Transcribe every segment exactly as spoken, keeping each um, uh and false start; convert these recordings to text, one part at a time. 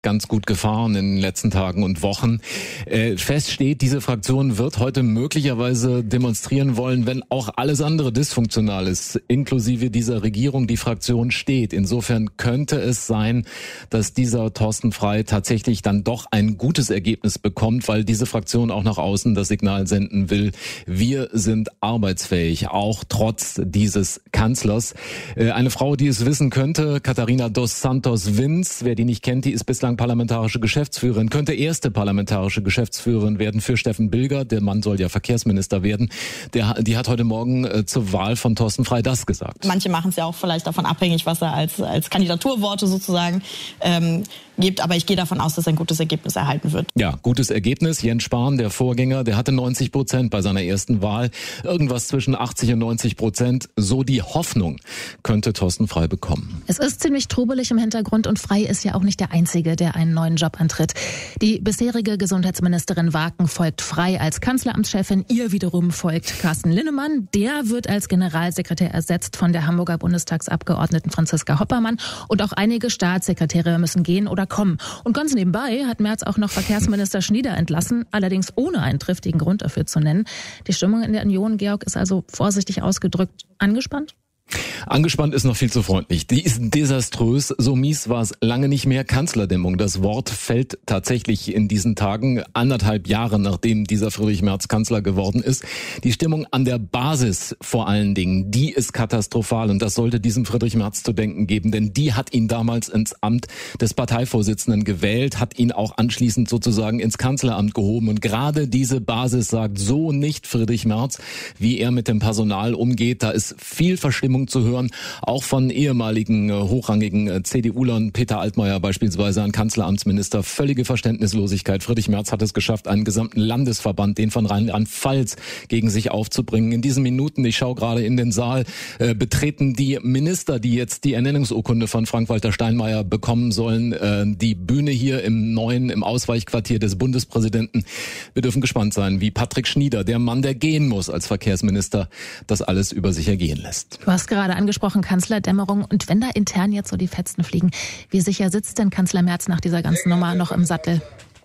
ganz gut gefahren in den letzten Tagen und Wochen. Äh, fest steht, diese Fraktion wird heute möglicherweise demonstrieren wollen, wenn auch alles andere dysfunktional ist, inklusive dieser Regierung. Die Fraktion steht. Insofern könnte es sein, dass dieser Thorsten Frey tatsächlich dann doch ein gutes Ergebnis bekommt, weil diese Fraktion auch nach außen das Signal senden will, wir sind arbeitsfähig, auch trotz dieses Kanzlers. Äh, eine Frau, die es wissen könnte, Katharina dos Santos Vinz, wer die nicht kennt, die ist bislang parlamentarische Geschäftsführerin, könnte erste parlamentarische Geschäftsführerin werden für Steffen Bilger. Der Mann soll ja Verkehrsminister werden. Der, die hat heute Morgen äh, zur Wahl von Thorsten Frey das gesagt. Manche machen es ja auch vielleicht davon abhängig, was er als, als Kandidaturworte sozusagen ähm, gibt. Aber ich gehe davon aus, dass er ein gutes Ergebnis erhalten wird. Ja, gutes Ergebnis. Jens Spahn, der Vorgänger, der hatte neunzig Prozent bei seiner ersten Wahl. Irgendwas zwischen achtzig und neunzig Prozent. So die Hoffnung könnte Thorsten Frey bekommen. Es ist ziemlich trubelig im Hintergrund und Frey ist ja auch nicht der Einzige, der einen neuen Job antritt. Die bisherige Gesundheitsministerin Waken folgt Frey als Kanzleramtschefin. Ihr wiederum folgt Carsten Linnemann. Der wird als Generalsekretär ersetzt von der Hamburger Bundestagsabgeordneten Franziska Hoppermann. Und auch einige Staatssekretäre müssen gehen oder kommen. Und ganz nebenbei hat Merz auch noch Verkehrsminister Schnieder entlassen, allerdings ohne einen triftigen Grund dafür zu nennen. Die Stimmung in der Union, Georg, ist also vorsichtig ausgedrückt angespannt? Angespannt ist noch viel zu freundlich. Die ist desaströs. So mies war es lange nicht mehr. Kanzlerdämmung. Das Wort fällt tatsächlich in diesen Tagen, anderthalb Jahre nachdem dieser Friedrich Merz Kanzler geworden ist. Die Stimmung an der Basis vor allen Dingen, die ist katastrophal. Und das sollte diesem Friedrich Merz zu denken geben. Denn die hat ihn damals ins Amt des Parteivorsitzenden gewählt, hat ihn auch anschließend sozusagen ins Kanzleramt gehoben. Und gerade diese Basis sagt so nicht Friedrich Merz, wie er mit dem Personal umgeht. Da ist viel Verstimmung zu hören, auch von ehemaligen äh, hochrangigen äh, C D U-Lern, Peter Altmaier beispielsweise, ein Kanzleramtsminister, völlige Verständnislosigkeit. Friedrich Merz hat es geschafft, einen gesamten Landesverband, den von Rheinland-Pfalz, gegen sich aufzubringen. In diesen Minuten, ich schaue gerade in den Saal, äh, betreten die Minister, die jetzt die Ernennungsurkunde von Frank-Walter Steinmeier bekommen sollen, äh, die Bühne hier im neuen, im Ausweichquartier des Bundespräsidenten. Wir dürfen gespannt sein, wie Patrick Schnieder, der Mann, der gehen muss als Verkehrsminister, das alles über sich ergehen lässt. Du hast gerade angesprochen, Kanzlerdämmerung. Und wenn da intern jetzt so die Fetzen fliegen, wie sicher sitzt denn Kanzler Merz nach dieser ganzen Nummer noch im Sattel?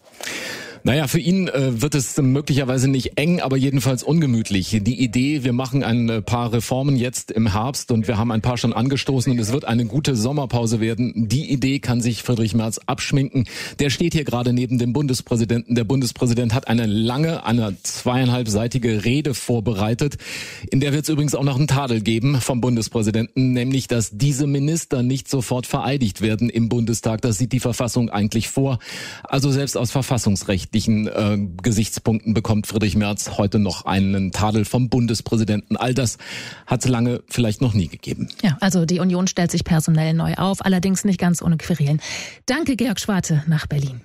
Naja, für ihn äh, wird es möglicherweise nicht eng, aber jedenfalls ungemütlich. Die Idee, wir machen ein paar Reformen jetzt im Herbst und wir haben ein paar schon angestoßen und es wird eine gute Sommerpause werden. Die Idee kann sich Friedrich Merz abschminken. Der steht hier gerade neben dem Bundespräsidenten. Der Bundespräsident hat eine lange, eine zweieinhalbseitige Rede vorbereitet. In der wird es übrigens auch noch einen Tadel geben vom Bundespräsidenten, nämlich, dass diese Minister nicht sofort vereidigt werden im Bundestag. Das sieht die Verfassung eigentlich vor. Also selbst aus Verfassungsrecht Äh, Gesichtspunkten bekommt Friedrich Merz heute noch einen Tadel vom Bundespräsidenten. All das hat es lange vielleicht noch nie gegeben. Ja, also die Union stellt sich personell neu auf, allerdings nicht ganz ohne Querelen. Danke, Georg Schwarte, nach Berlin.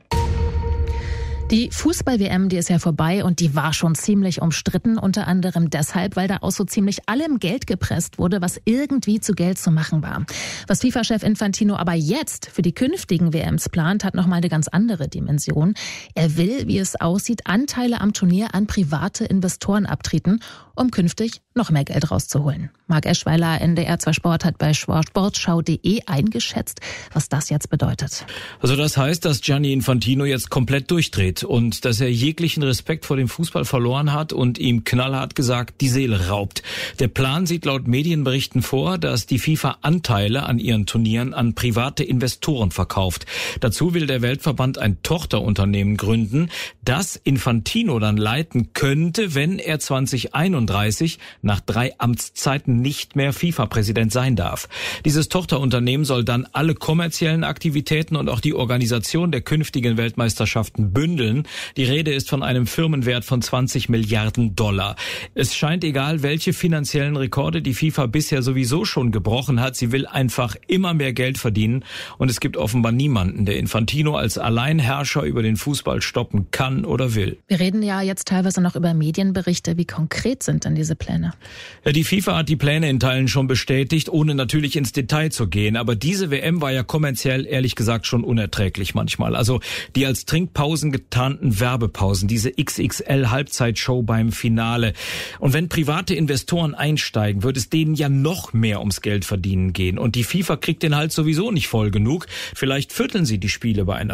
Die Fußball-W M, die ist ja vorbei und die war schon ziemlich umstritten, unter anderem deshalb, weil da aus so ziemlich allem Geld gepresst wurde, was irgendwie zu Geld zu machen war. Was FIFA-Chef Infantino aber jetzt für die künftigen W Ms plant, hat nochmal eine ganz andere Dimension. Er will, wie es aussieht, Anteile am Turnier an private Investoren abtreten, um künftig noch mehr Geld rauszuholen. Marc Eschweiler, N D R zwei Sport, hat bei sportschau punkt de eingeschätzt, was das jetzt bedeutet. Also das heißt, dass Gianni Infantino jetzt komplett durchdreht und dass er jeglichen Respekt vor dem Fußball verloren hat und ihm knallhart gesagt die Seele raubt. Der Plan sieht laut Medienberichten vor, dass die FIFA Anteile an ihren Turnieren an private Investoren verkauft. Dazu will der Weltverband ein Tochterunternehmen gründen, das Infantino dann leiten könnte, wenn er zwanzig einunddreißig nach drei Amtszeiten nicht mehr FIFA-Präsident sein darf. Dieses Tochterunternehmen soll dann alle kommerziellen Aktivitäten und auch die Organisation der künftigen Weltmeisterschaften bündeln. Die Rede ist von einem Firmenwert von zwanzig Milliarden Dollar. Es scheint egal, welche finanziellen Rekorde die FIFA bisher sowieso schon gebrochen hat. Sie will einfach immer mehr Geld verdienen und es gibt offenbar niemanden, der Infantino als Alleinherrscher über den Fußball stoppen kann oder will. Wir reden ja jetzt teilweise noch über Medienberichte. Wie konkret sind denn diese Pläne? Die FIFA hat die Pläne Pläne in Teilen schon bestätigt, ohne natürlich ins Detail zu gehen. Aber diese W M war ja kommerziell, ehrlich gesagt, schon unerträglich manchmal. Also die als Trinkpausen getarnten Werbepausen, diese X X L-Halbzeitshow beim Finale. Und wenn private Investoren einsteigen, wird es denen ja noch mehr ums Geld verdienen gehen. Und die FIFA kriegt den Hals sowieso nicht voll genug. Vielleicht vierteln sie die Spiele bei einer